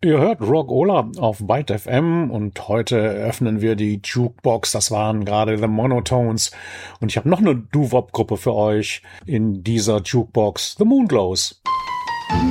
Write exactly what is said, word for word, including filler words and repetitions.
Ihr hört Rock Ola auf Byte F M und heute öffnen wir die Jukebox. Das waren gerade The Monotones. Und ich habe noch eine Doo-Wop-Gruppe für euch in dieser Jukebox, The Moonglows.